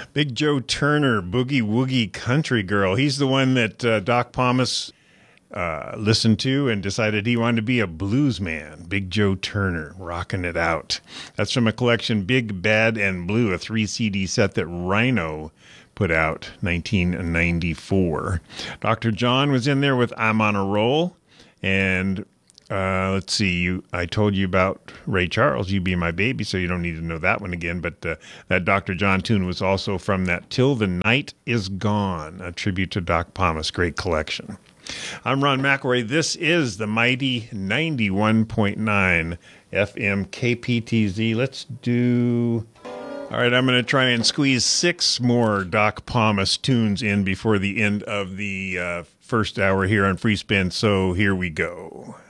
Big Joe Turner, Boogie Woogie Country Girl. He's the one that Doc Pomus listened to and decided he wanted to be a blues man. Big Joe Turner, rocking it out. That's from a collection, Big, Bad, and Blue, a 3 CD set that Rhino put out, 1994. Dr. John was in there with I'm on a Roll. And let's see, I told you about Ray Charles, You Be My Baby, so you don't need to know that one again. But that Dr. John tune was also from that Till the Night Is Gone, a tribute to Doc Pomus. Great collection. I'm Ron McElroy. This is the mighty 91.9 FM KPTZ. Let's do... All right, I'm going to try and squeeze 6 more Doc Pomus tunes in before the end of the first hour here on Free Spin. So here we go.